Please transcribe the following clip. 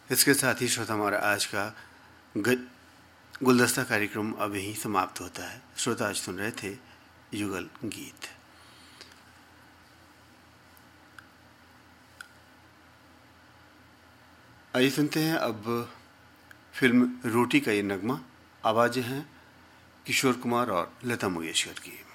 इसके साथ ही श्रोता हमारा आज का गुलदस्ता कार्यक्रम अब यहीं समाप्त होता है। श्रोता आज सुन रहे थे युगल गीत। आइए सुनते हैं अब फिल्म रोटी का ये नगमा। आवाज़ें हैं किशोर कुमार और लता मंगेशकर की।